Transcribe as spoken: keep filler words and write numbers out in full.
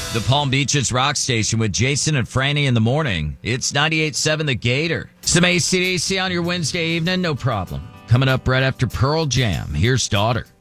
The Palm Beaches Rock Station with Jason and Franny in the morning. It's ninety-eight point seven The Gator. Some A C D C on your Wednesday evening? No problem. Coming up right after Pearl Jam. Here's Daughter.